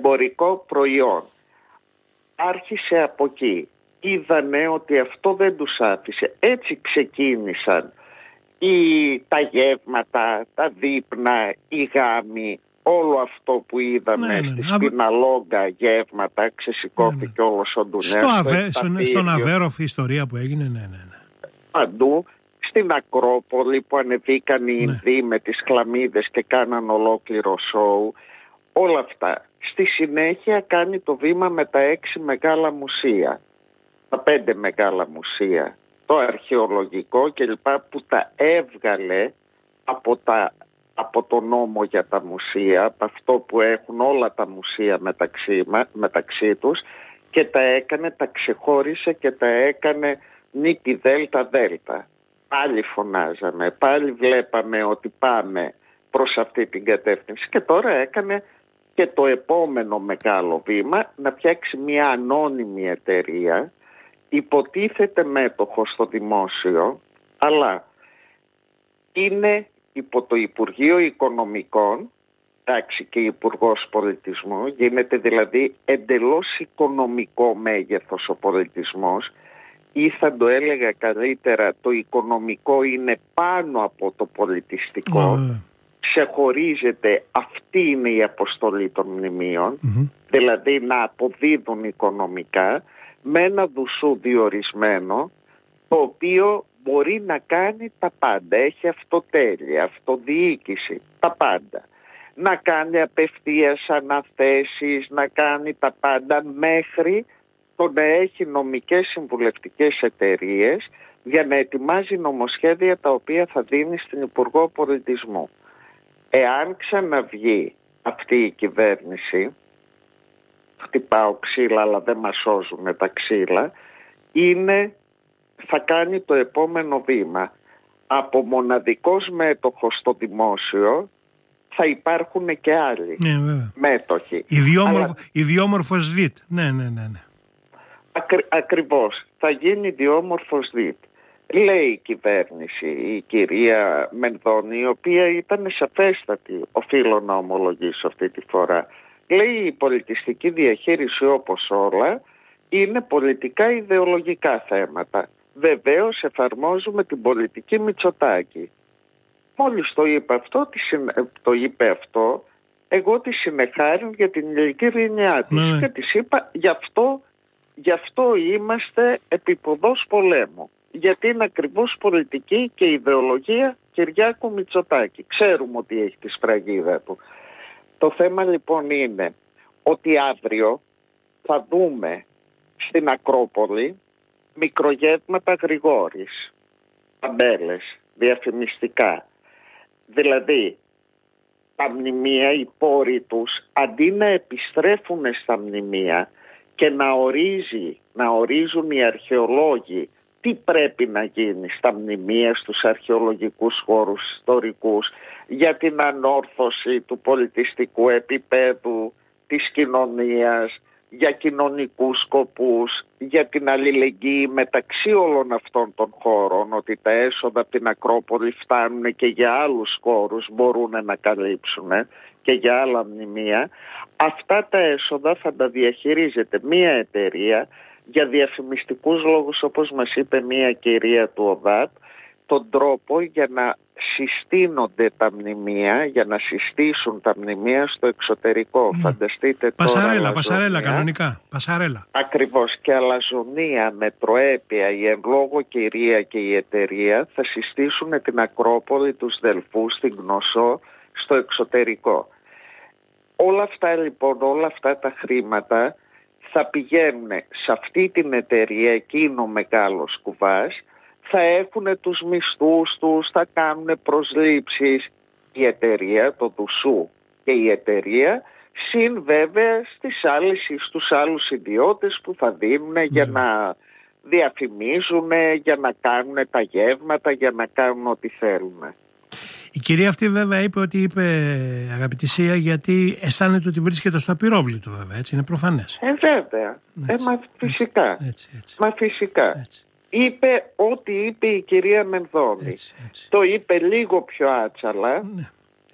εμπορικό προϊόν. Άρχισε από εκεί. Είδανε ότι αυτό δεν τους άφησε. Έτσι ξεκίνησαν τα γεύματα, τα δείπνα, οι γάμοι, όλο αυτό που είδαμε στη Σπιναλόγκα γεύματα, ξεσηκώθηκε όλος ο Ντουνέας. Στον Αβέροφ η ιστορία που έγινε, παντού. Στην Ακρόπολη που ανεβήκαν οι Ινδοί με τις χλαμίδες και κάναν ολόκληρο σόου. Όλα αυτά. Στη συνέχεια κάνει το βήμα με τα 6 μεγάλα μουσεία, τα 5 μεγάλα μουσεία, το αρχαιολογικό κλπ, που τα έβγαλε από το νόμο για τα μουσεία, από αυτό που έχουν όλα τα μουσεία μεταξύ τους, και τα ξεχώρισε και τα έκανε νίκη δέλτα δέλτα. Πάλι φωνάζαμε, πάλι βλέπαμε ότι πάμε προς αυτή την κατεύθυνση, και τώρα έκανε και το επόμενο μεγάλο βήμα, να φτιάξει μια ανώνυμη εταιρεία, υποτίθεται μέτοχο στο δημόσιο, αλλά είναι υπό το Υπουργείο Οικονομικών, εντάξει, και Υπουργός Πολιτισμού, γίνεται δηλαδή εντελώς οικονομικό μέγεθος ο πολιτισμός, ή θα το έλεγα καλύτερα, το οικονομικό είναι πάνω από το πολιτιστικό. Ξεχωρίζεται, αυτή είναι η αποστολή των μνημείων, δηλαδή να αποδίδουν οικονομικά με ένα δουσού διορισμένο, το οποίο μπορεί να κάνει τα πάντα. Έχει αυτοτέλεια, αυτοδιοίκηση, τα πάντα. Να κάνει απευθείας αναθέσεις, να κάνει τα πάντα, μέχρι το να έχει νομικές συμβουλευτικές εταιρείες για να ετοιμάζει νομοσχέδια τα οποία θα δίνει στην Υπουργό Πολιτισμού. Εάν ξαναβγεί αυτή η κυβέρνηση, χτυπάω ξύλα αλλά δεν μας σώζουν τα ξύλα, θα κάνει το επόμενο βήμα. Από μοναδικός μέτοχος στο δημόσιο θα υπάρχουν και άλλοι μέτοχοι. Ιδιόμορφος ΔΙΤ. Ναι. Ακριβώς. Θα γίνει ιδιόμορφος ΔΙΤ. Λέει η κυβέρνηση, η κυρία Μενδώνη, η οποία ήταν σαφέστατη, οφείλω να ομολογήσω αυτή τη φορά. Λέει η πολιτιστική διαχείριση, όπως όλα, είναι πολιτικά ιδεολογικά θέματα. Βεβαίως εφαρμόζουμε την πολιτική Μητσοτάκη. Μόλις το είπε αυτό, εγώ τη συνεχάριν για την ειλικρίνειά της και της είπα γι' αυτό είμαστε επίποδος πολέμου. Γιατί είναι ακριβώς πολιτική και ιδεολογία Κυριάκου Μητσοτάκη. Ξέρουμε ότι έχει τη σφραγίδα του. Το θέμα λοιπόν είναι ότι αύριο θα δούμε στην Ακρόπολη μικρογεύματα Γρηγόρης, ταμπέλες, διαφημιστικά. Δηλαδή τα μνημεία, οι πόροι τους, αντί να επιστρέφουν στα μνημεία και να ορίζουν οι αρχαιολόγοι τι πρέπει να γίνει στα μνημεία, στους αρχαιολογικούς χώρους ιστορικούς, για την ανόρθωση του πολιτιστικού επίπεδου της κοινωνίας, για κοινωνικούς σκοπούς, για την αλληλεγγύη μεταξύ όλων αυτών των χώρων, ότι τα έσοδα από την Ακρόπολη φτάνουν και για άλλους χώρους, μπορούν να καλύψουν και για άλλα μνημεία. Αυτά τα έσοδα θα τα διαχειρίζεται μία εταιρεία για διαφημιστικούς λόγους, όπως μας είπε μία κυρία του ΟΔΑΤ, τον τρόπο για να συστήνονται τα μνημεία, για να συστήσουν τα μνημεία στο εξωτερικό. Φανταστείτε Πασαρέλα κανονικά. Πασαρέλα. Ακριβώς, και αλαζονία, μετροέπεια, η εν λόγω κυρία και η εταιρεία θα συστήσουν την Ακρόπολη, τους Δελφούς, την Γνωσό στο εξωτερικό. Όλα αυτά λοιπόν, όλα αυτά τα χρήματα θα πηγαίνουν σε αυτή την εταιρεία, εκείνο ο μεγάλος κουβάς, θα έχουν τους μισθούς τους, θα κάνουν προσλήψεις η εταιρεία, το Δουσού και η εταιρεία, συν βέβαια στους άλλους ιδιώτες που θα δίνουν για να διαφημίζουν, για να κάνουν τα γεύματα, για να κάνουν ό,τι θέλουν. Η κυρία αυτή βέβαια είπε αγαπητή Σία, γιατί αισθάνεται ότι βρίσκεται στο απειρόβλητο, βέβαια, έτσι είναι προφανές. Βέβαια, μα φυσικά. Μα φυσικά. Έτσι. Είπε ό,τι είπε η κυρία Μενδώνη. Το είπε λίγο πιο άτσαλα,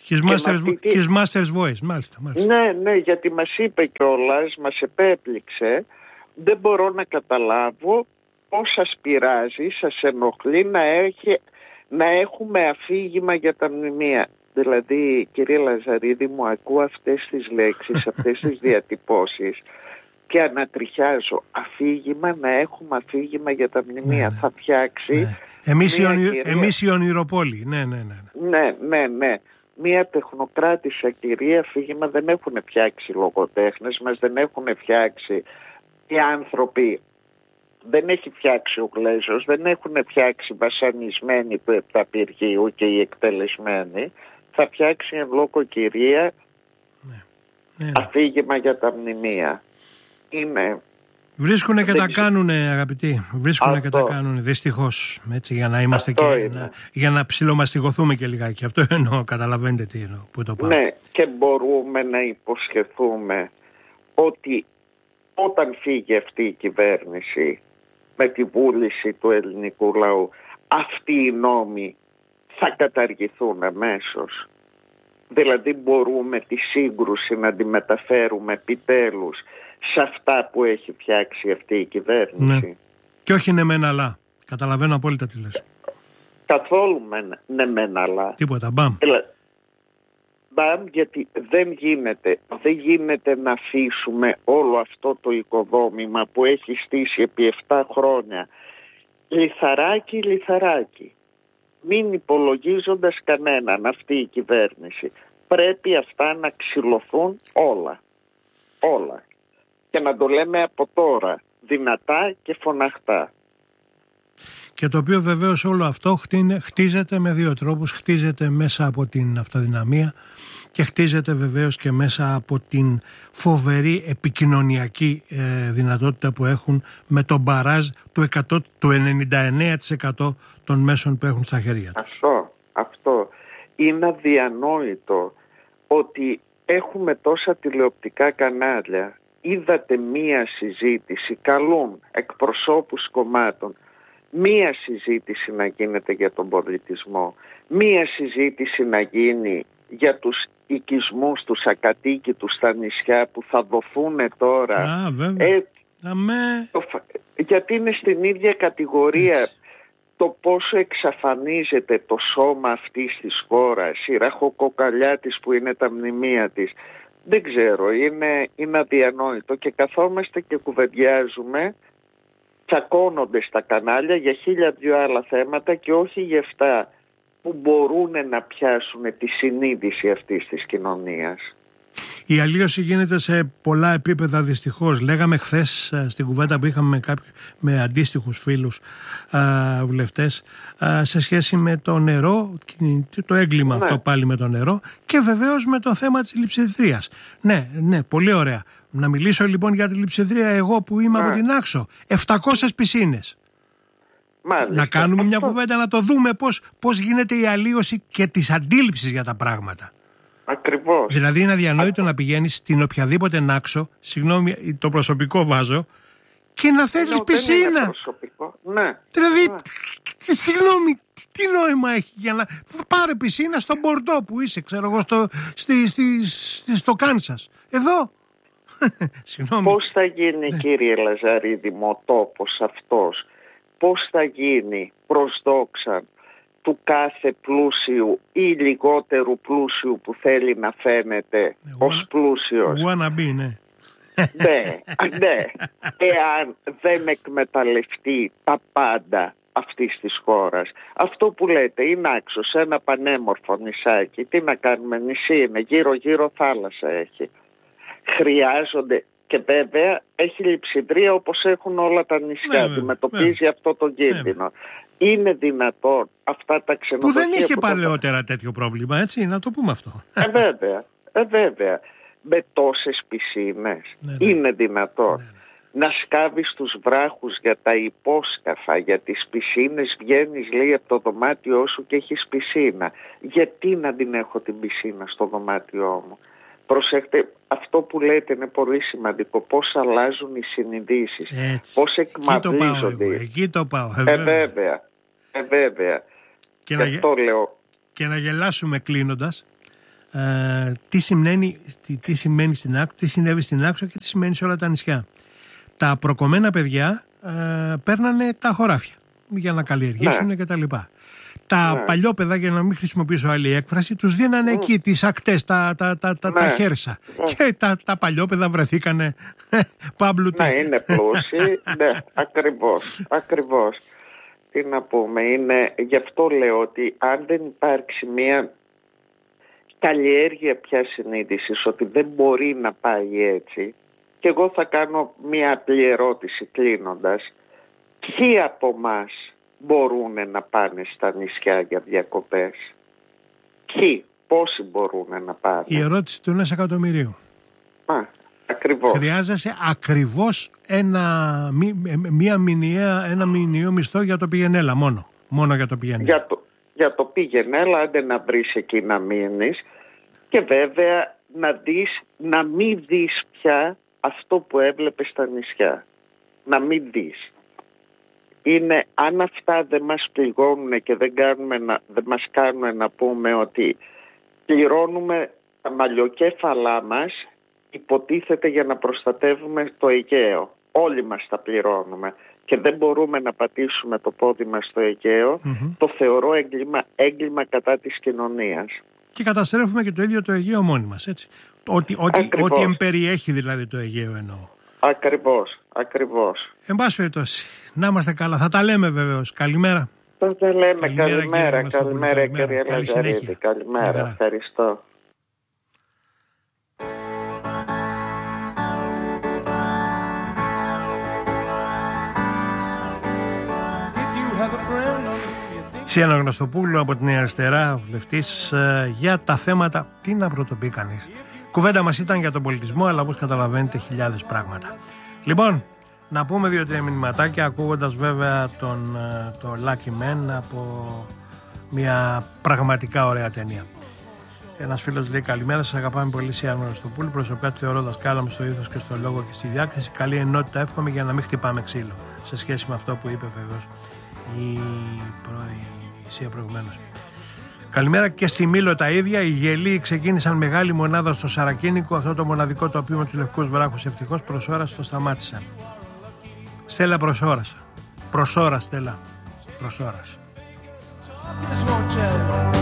His master's voice, μάλιστα. Ναι, γιατί μας είπε κιόλας, μας επέπληξε. Δεν μπορώ να καταλάβω πώς σας πειράζει, σας ενοχλεί να έχουμε αφήγημα για τα μνημεία. Δηλαδή, κύριε Λαζαρίδη, μου ακούω αυτές τις λέξεις, αυτές τις διατυπώσεις και ανατριχιάζω. Αφήγημα, να έχουμε αφήγημα για τα μνημεία. Ναι. Θα φτιάξει... Εμείς η ονειροπόλη. Ναι. Μία τεχνοκράτησα κυρία, αφήγημα δεν έχουν φτιάξει λογοτέχνες μας, δεν έχουν φτιάξει οι άνθρωποι. Δεν έχει φτιάξει ο Γλέζος, δεν έχουν φτιάξει βασανισμένοι του Επταπηργείου και οι εκτελεσμένοι. Θα φτιάξει εν λόγω κυρία αφήγημα για τα μνημεία. Βρίσκουνε και τα κάνουνε, αγαπητοί. Βρίσκουνε και τα κάνουνε, δυστυχώς. Έτσι, για να είμαστε για να ψιλομαστιγωθούμε και λιγάκι. Αυτό εννοώ, καταλαβαίνετε τι εννοώ, που το πάω. Ναι, και μπορούμε να υποσχεθούμε ότι όταν φύγει αυτή η κυβέρνηση με τη βούληση του ελληνικού λαού, αυτοί οι νόμοι θα καταργηθούν αμέσως. Δηλαδή μπορούμε τη σύγκρουση να τη μεταφέρουμε επιτέλους σε αυτά που έχει φτιάξει αυτή η κυβέρνηση. Ναι. Και όχι ναι μεν αλλά. Καταλαβαίνω απόλυτα τι λες. Καθόλου ναι μεν αλλά. Τίποτα, μπαμ. Μπαμ, γιατί δεν γίνεται να αφήσουμε όλο αυτό το οικοδόμημα που έχει στήσει επί 7 χρόνια λιθαράκι. Μην υπολογίζοντας κανέναν αυτή η κυβέρνηση. Πρέπει αυτά να ξυλωθούν όλα. Και να το λέμε από τώρα, δυνατά και φωναχτά. Και το οποίο βεβαίως όλο αυτό χτίζεται με 2 τρόπους. Χτίζεται μέσα από την αυτοδυναμία και χτίζεται βεβαίως και μέσα από την φοβερή επικοινωνιακή δυνατότητα που έχουν με τον μπαράζ του 99% των μέσων που έχουν στα χέρια τους. Αυτό. Είναι αδιανόητο ότι έχουμε τόσα τηλεοπτικά κανάλια. Είδατε μία συζήτηση, καλούν εκπροσώπους κομμάτων, μία συζήτηση να γίνεται για τον πολιτισμό, μία συζήτηση να γίνει για τους οικισμούς, τους ακατοίκητους στα νησιά που θα δοθούν τώρα. Γιατί είναι στην ίδια κατηγορία. Έτσι. Το πόσο εξαφανίζεται το σώμα αυτής της χώρας, η ραχοκοκαλιά της που είναι τα μνημεία της. Δεν ξέρω, είναι αδιανόητο και καθόμαστε και κουβεντιάζουμε, τσακώνονται στα κανάλια για 1002 άλλα θέματα και όχι για αυτά που μπορούν να πιάσουν τη συνείδηση αυτής της κοινωνίας. Η αλλίωση γίνεται σε πολλά επίπεδα δυστυχώς. Λέγαμε χθες στην κουβέντα που είχαμε με αντίστοιχους φίλους βουλευτές σε σχέση με το νερό, το έγκλημα αυτό πάλι με το νερό και βεβαίως με το θέμα της λειψιδρίας. Ναι, πολύ ωραία. Να μιλήσω λοιπόν για τη λειψιδρία εγώ που είμαι από την Άξο. 700 πισίνες. Μάλιστα. Να κάνουμε μια κουβέντα να το δούμε πώς γίνεται η αλλίωση και της αντίληψης για τα πράγματα. Ακριβώς. Δηλαδή είναι αδιανόητο να πηγαίνεις στην οποιαδήποτε Νάξο, συγγνώμη το προσωπικό βάζω, και να θέλεις πισίνα. Είναι προσωπικό. Ναι. Δηλαδή, συγγνώμη, τι νόημα έχει για να πάρε πισίνα στο Μπορντό που είσαι, ξέρω εγώ, στο Κάνσας. Εδώ. Συγγνώμη. Πώς θα γίνει, κύριε Λαζαρίδη μου, ο τόπος αυτός, πώς θα γίνει προς δόξα του κάθε πλούσιου ή λιγότερου πλούσιου που θέλει να φαίνεται ως πλούσιος. Wannabe, ναι. Ναι. Εάν δεν εκμεταλλευτεί τα πάντα αυτής της χώρας. Αυτό που λέτε είναι Άξος, ένα πανέμορφο νησάκι. Τι να κάνουμε, νησί είναι, γύρω-γύρω θάλασσα έχει. Χρειάζονται και βέβαια έχει λειψιδρία όπως έχουν όλα τα νησιά. Αντιμετωπίζει αυτό το κίνδυνο. Είναι δυνατόν αυτά τα ξενοδοχεία που δεν είχε παλαιότερα τέτοιο πρόβλημα, έτσι, να το πούμε αυτό. Βέβαια. Με τόσες πισίνες είναι δυνατόν να σκάβεις τους βράχους για τα υπόσκαφα, για τις πισίνες, βγαίνεις λέει από το δωμάτιό σου και έχεις πισίνα. Γιατί να την έχω την πισίνα στο δωμάτιό μου? Προσέχτε, αυτό που λέτε είναι πολύ σημαντικό. Πώς αλλάζουν οι συνειδήσεις, πώς εκμαυλίζονται. Εκεί το πάω. Βέβαια. Και να γελάσουμε κλείνοντας, τι συνέβη στην Άξο και τι σημαίνει σε όλα τα νησιά. Τα προκομμένα παιδιά παίρνανε τα χωράφια για να καλλιεργήσουν και τα λοιπά. Τα παλιόπαιδα, για να μην χρησιμοποιήσω άλλη έκφραση, τους δίνανε εκεί τις ακτές, τα χέρσα. Και τα παλιόπαιδα βρεθήκανε πάμπλουτοι. Ναι, είναι πλούσιοι. Ναι, ακριβώς. Τι να πούμε, γι' αυτό λέω ότι αν δεν υπάρξει μια καλλιέργεια πια συνείδησης ότι δεν μπορεί να πάει έτσι, και εγώ θα κάνω μια απλή ερώτηση κλείνοντας. Ποιοι από εμάς μπορούν να πάνε στα νησιά για διακοπές? Ποιοι, πόσοι μπορούν να πάνε? Η ερώτηση του 1 εκατομμυρίου. Ακριβώς. Χρειάζεσαι ακριβώς ένα μηνιαίο μισθό για το πηγενέλα μόνο για το πηγενέλα. Για το πηγενέλα, άντε να βρεις εκεί να μείνεις, και βέβαια να μην δεις πια αυτό που έβλεπες στα νησιά. Να μην δεις. Αν αυτά δεν μας πληγώνουν και δεν μας κάνουν να πούμε ότι πληρώνουμε τα μαλλιοκέφαλά μας, υποτίθεται για να προστατεύουμε το Αιγαίο. Όλοι μας τα πληρώνουμε και δεν μπορούμε να πατήσουμε το πόδι μας στο Αιγαίο. Το θεωρώ έγκλημα κατά της κοινωνίας. Και καταστρέφουμε και το ίδιο το Αιγαίο μόνοι μας, έτσι. Ό,τι εμπεριέχει δηλαδή το Αιγαίο εννοώ. Ακριβώς. Εν πάση περιπτώσει, να είμαστε καλά. Θα τα λέμε βεβαίως. Καλημέρα. Θα τα λέμε. Καλημέρα κύριε Λαζαρίτη. Καλημέρα. Ευχαριστώ. Σιάννα Γνωστοπούλου από την Νέα Αριστερά, βουλευτής, για τα θέματα. Τι να πρωτοπεί κανείς. Κουβέντα μας ήταν για τον πολιτισμό, αλλά όπως καταλαβαίνετε χιλιάδες πράγματα. Λοιπόν, να πούμε 2-3 μηνυματάκια, ακούγοντας βέβαια το Lucky Man από μια πραγματικά ωραία ταινία. Ένας φίλος λέει: καλημέρα, σας αγαπάμε πολύ, Σιάννα Γνωστοπούλου. Προσωπικά τη θεωρώ δασκάλα μου στο ήθος και στο λόγο και στη διάκριση. Καλή ενότητα εύχομαι για να μην χτυπάμε ξύλο. Σε σχέση με αυτό που είπε βεβαίως η Σία προηγουμένως. Καλημέρα και στη Μήλο τα ίδια. Οι Γελοί ξεκίνησαν μεγάλη μονάδα στο Σαρακίνικο. Αυτό το μοναδικό τοπίο με τους λευκούς βράχους. Ευτυχώς προσώρας το σταμάτησαν. Στέλλα προσώρας. Στέλλα προσώρας.